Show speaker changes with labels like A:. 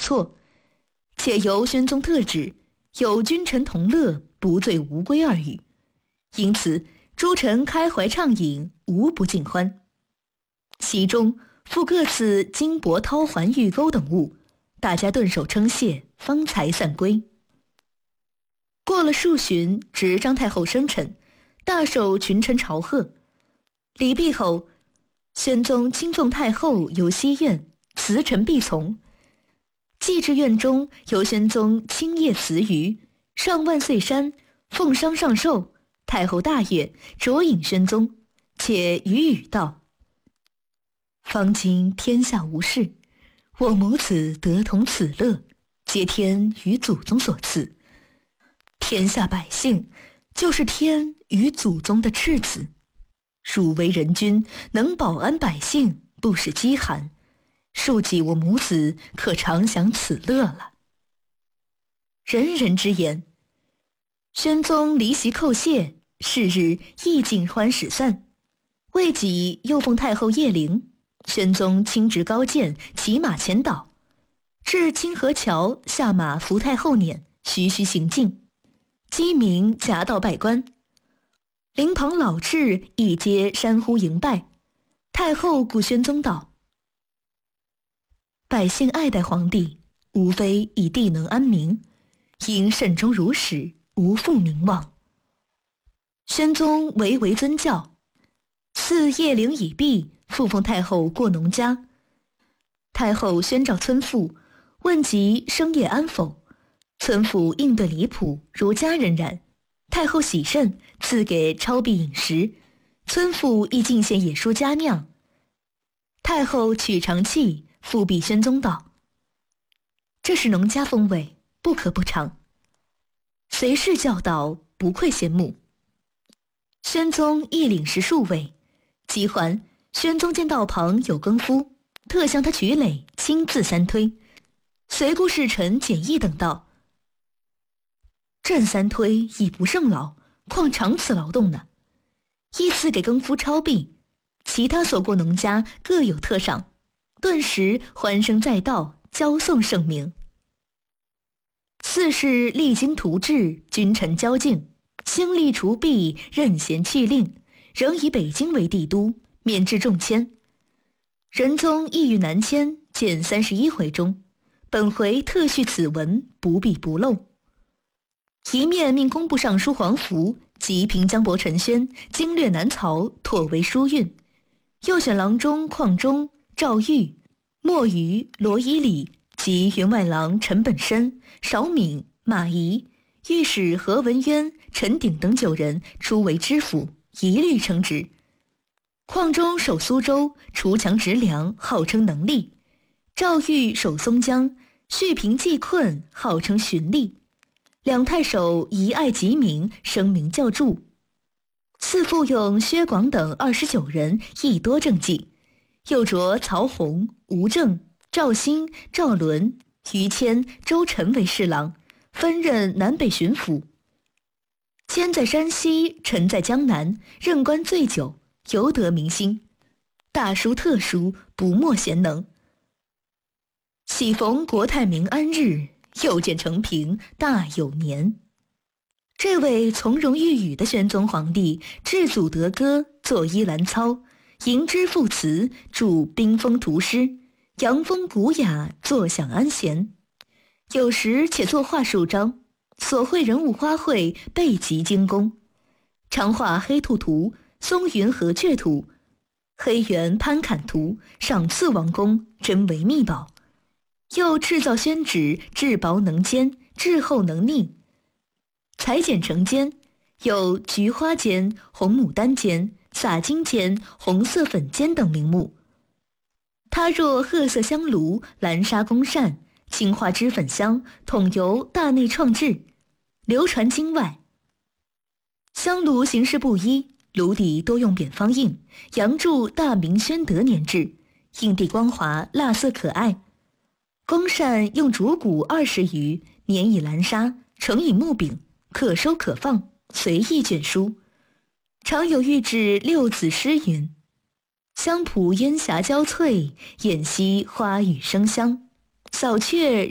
A: 错，且由宣宗特旨，有君臣同乐，不醉无归二语。因此诸臣开怀畅饮，无不尽欢。其中复各赐金帛绦环玉钩等物，大家顿首称谢，方才散归。过了数旬，值张太后生辰，大受群臣朝贺。礼毕后，宣宗亲奉太后游西苑，辞臣必从。祭至院中，由宣宗亲谒辞于上万岁山，奉商上寿。太后大悦，酌饮宣宗，且语语道：方今天下无事，我母子得同此乐，皆天与祖宗所赐。天下百姓，就是天与祖宗的赤子。汝为人君，能保安百姓，不使饥寒，庶几我母子可常享此乐了。人人之言。宣宗离席叩谢，是日亦尽欢使散。未几，又奉太后谒陵，宣宗亲执高剑，骑马前导，至清河桥，下马扶太后辇，徐徐行进。鸡鸣夹道拜官，陵旁老稚一皆山呼迎拜。太后顾宣宗道：百姓爱戴皇帝，无非以帝能安民，应慎终如始，无负名望。宣宗唯唯遵教，赐谒陵已毕，复奉太后过农家。太后宣召村妇，问及生业安否，村妇应对离谱，如家人然。太后喜甚，赐给超币饮食，村妇亦进献野蔬佳酿。太后取长器，复禀宣宗道：这是农家风味，不可不尝。随侍教导，不愧贤母。宣宗亦领食数味，即还，宣宗见道旁有更夫，特向他取垒，亲自三推。随顾侍臣简易等道：朕三推已不胜劳，况长此劳动呢？依次给更夫超币，其他所过农家各有特赏，顿时欢声载道，交颂盛名。四世励精图治，君臣交敬，兴利除弊，任贤去令，仍以北京为帝都，免治重迁。仁宗意欲南迁，见31回中，本回特叙此文，不必不漏。一面命工部尚书黄福及平江伯陈宣经略南曹，妥为书运，又选郎中邝忠、赵玉、莫瑜、罗以礼及员外郎陈本深、邵敏、马仪、御史何文渊、陈鼎等9人出为知府，一律称职。邝忠守苏州，除强直粮，号称能力；赵玉守松江，续平济困，号称循吏。两太守遗爱极明，声名较著。四副用薛广等29人，亦多政绩。又着曹洪、吴正、赵兴、赵伦、于谦、周晨为侍郎，分任南北巡抚。谦在山西，臣在江南，任官最久，尤得民心。大书特书，不没贤能。喜逢国泰民安日，又见承平大有年。这位从容御宇的宣宗皇帝，治祖德歌，作依兰操，吟之赋词，著冰封图诗，扬风古雅，坐享安闲。有时且作画数张，所绘人物花卉备极精工，常画黑兔图、松云和雀图、黑猿攀砍图，赏赐王公，真为秘宝。又制造宣纸，质薄能坚，质厚能逆，裁剪成笺，有菊花笺、红牡丹笺、洒金笺、红色粉笺等名目。他若褐色香炉、蓝纱公扇、青花脂粉香，统由大内创制，流传京外。香炉形式不一，炉底多用扁方印，阳铸大明宣德年制，印地光滑，蜡色可爱。公扇用竹骨20余，粘以蓝纱，盛以木柄，可收可放，随意卷书。常有御制6字诗云：香蒲烟霞交翠，偃息花雨生香，扫却